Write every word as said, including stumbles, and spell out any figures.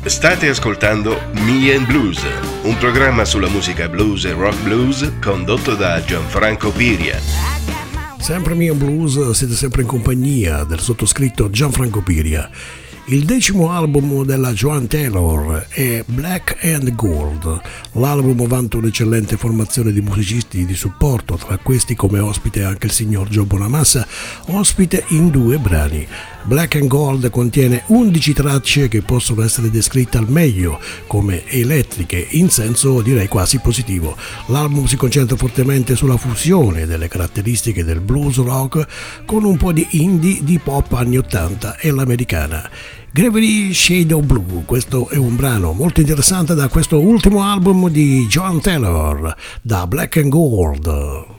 State ascoltando Me and Blues, un programma sulla musica blues e rock blues condotto da Gianfranco Piria. Sempre Me and Blues, siete sempre in compagnia del sottoscritto Gianfranco Piria. Il decimo album della Joan Taylor è Black and Gold. L'album vanta un'eccellente formazione di musicisti di supporto, tra questi come ospite anche il signor Joe Bonamassa, ospite in due brani. Black and Gold contiene undici tracce che possono essere descritte al meglio come elettriche, in senso direi quasi positivo. L'album si concentra fortemente sulla fusione delle caratteristiche del blues rock con un po' di indie, di pop anni ottanta e l'americana. Gravity Shadow Blue, questo è un brano molto interessante da questo ultimo album di Joan Taylor, da Black and Gold.